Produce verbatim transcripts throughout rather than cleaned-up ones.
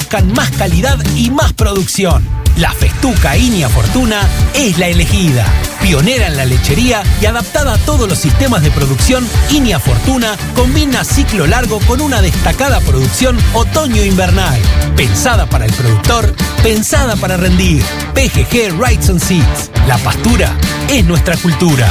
buscan más calidad y más producción. La Festuca Inia Fortuna es la elegida. Pionera en la lechería y adaptada a todos los sistemas de producción, Inia Fortuna combina ciclo largo con una destacada producción otoño-invernal. Pensada para el productor, pensada para rendir. P G G Rights and Seeds. La pastura es nuestra cultura.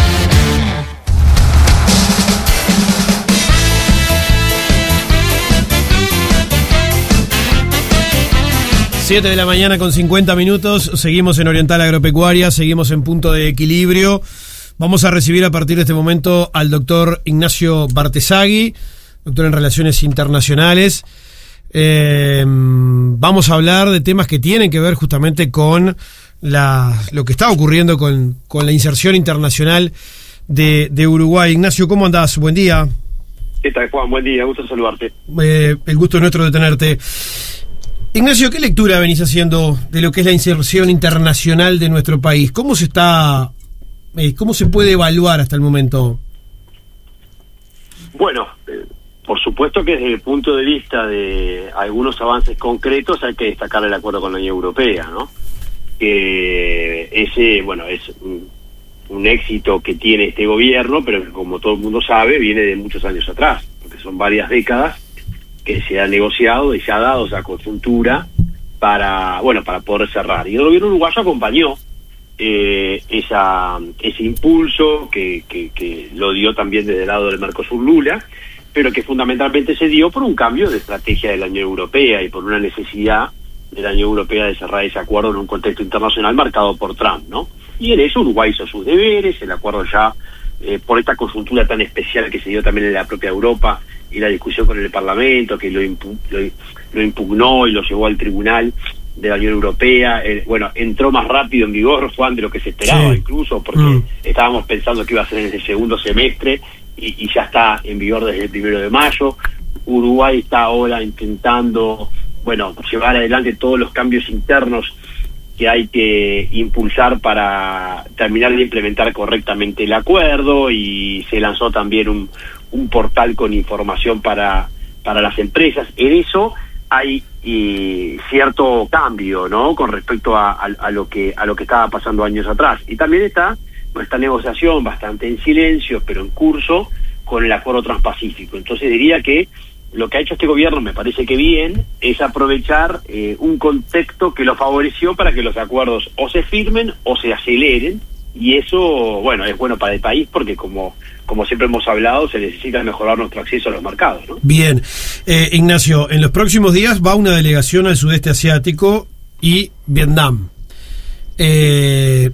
siete de la mañana con cincuenta minutos, seguimos en Oriental Agropecuaria, seguimos en Punto de Equilibrio. Vamos a recibir a partir de este momento al doctor Ignacio Bartesagui, doctor en Relaciones Internacionales. Eh, vamos a hablar de temas que tienen que ver justamente con la, lo que está ocurriendo con, con la inserción internacional de, de Uruguay. Ignacio, ¿cómo andás? Buen día. ¿Qué tal, Juan? Buen día, gusto saludarte. Eh, el gusto es nuestro de tenerte. Ignacio, ¿qué lectura venís haciendo de lo que es la inserción internacional de nuestro país? ¿Cómo se está, eh, cómo se puede evaluar hasta el momento? Bueno, eh, por supuesto que desde el punto de vista de algunos avances concretos hay que destacar el acuerdo con la Unión Europea, ¿no? Que ese, bueno, es un, un éxito que tiene este gobierno, pero que, como todo el mundo sabe, viene de muchos años atrás, porque son varias décadas que se ha negociado y se ha dado esa coyuntura para, bueno, para poder cerrar. Y el gobierno uruguayo acompañó eh, esa ese impulso que, que, que lo dio también desde el lado del Mercosur Lula, pero que fundamentalmente se dio por un cambio de estrategia de la Unión Europea y por una necesidad de la Unión Europea de cerrar ese acuerdo en un contexto internacional marcado por Trump, ¿no? Y en eso Uruguay hizo sus deberes, el acuerdo ya, eh, por esta coyuntura tan especial que se dio también en la propia Europa, y la discusión con el Parlamento, que lo, impu lo, lo impugnó y lo llevó al Tribunal de la Unión Europea. Eh, bueno, entró más rápido en vigor, Juan, de lo que se esperaba, sí. Incluso, porque mm. estábamos pensando que iba a ser en el segundo semestre, y, y ya está en vigor desde el primero de mayo. Uruguay está ahora intentando, bueno, llevar adelante todos los cambios internos que hay que impulsar para terminar de implementar correctamente el acuerdo, y se lanzó también un un portal con información para para las empresas. En eso hay y, cierto cambio, ¿no?, con respecto a, a, a lo que a lo que estaba pasando años atrás. Y también está esta negociación bastante en silencio, pero en curso, con el acuerdo transpacífico. Entonces diría que lo que ha hecho este gobierno, me parece que bien, es aprovechar eh, un contexto que lo favoreció para que los acuerdos o se firmen o se aceleren. Y eso, bueno, es bueno para el país porque, como como siempre hemos hablado, se necesita mejorar nuestro acceso a los mercados, ¿no? Bien. Eh, Ignacio, en los próximos días va una delegación al sudeste asiático y Vietnam. Eh,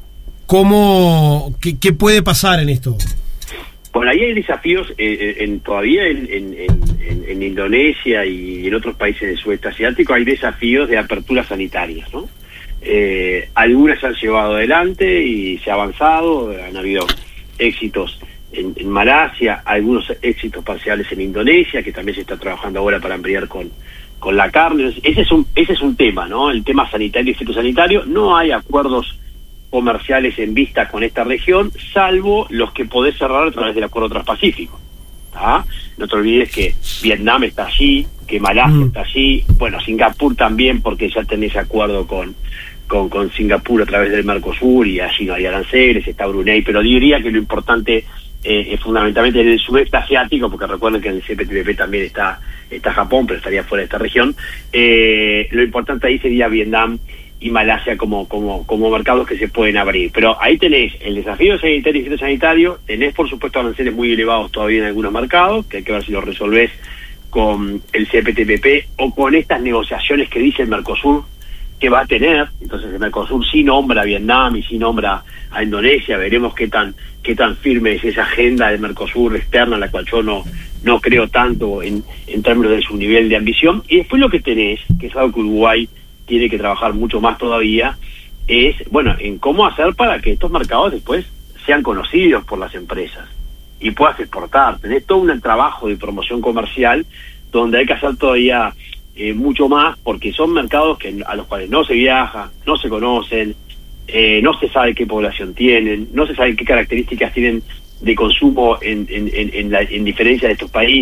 ¿Cómo, qué, qué puede pasar en esto? Bueno, ahí hay desafíos eh, en, todavía en, en, en, en Indonesia y en otros países del sudeste asiático hay desafíos de aperturas sanitarias, ¿no? Eh, algunas se han llevado adelante y se ha avanzado, han habido éxitos en, en Malasia, algunos éxitos parciales en Indonesia, que también se está trabajando ahora para ampliar con, con la carne. Ese es un ese es un tema, ¿no? El tema sanitario y fitosanitario. No hay acuerdos comerciales en vista con esta región, salvo los que podés cerrar a través del acuerdo transpacífico. ¿Ah? No te olvides que Vietnam está allí, que Malasia mm. está allí, bueno, Singapur también, porque ya tenés acuerdo con Con, con Singapur a través del Mercosur, y allí no hay aranceles, está Brunei, pero diría que lo importante eh, es fundamentalmente en el sudeste asiático, porque recuerden que en el C P T P P también está está Japón, pero estaría fuera de esta región. Eh, lo importante ahí sería Vietnam y Malasia como como como mercados que se pueden abrir, pero ahí tenés el desafío sanitario y fitosanitario, tenés por supuesto aranceles muy elevados todavía en algunos mercados, que hay que ver si lo resolvés con el C P T P P o con estas negociaciones que dice el Mercosur que va a tener. Entonces el Mercosur sí nombra a Vietnam y sí nombra a Indonesia. Veremos qué tan qué tan firme es esa agenda del Mercosur externa, la cual yo no no creo tanto en, en términos de su nivel de ambición. Y después lo que tenés, que es algo que Uruguay tiene que trabajar mucho más todavía, es, bueno, en cómo hacer para que estos mercados después sean conocidos por las empresas y puedas exportar. Tenés todo un trabajo de promoción comercial donde hay que hacer todavía Eh, mucho más, porque son mercados que a los cuales no se viaja, no se conocen, eh, no se sabe qué población tienen, no se sabe qué características tienen de consumo en, en, en, en, la, en diferencia de estos países.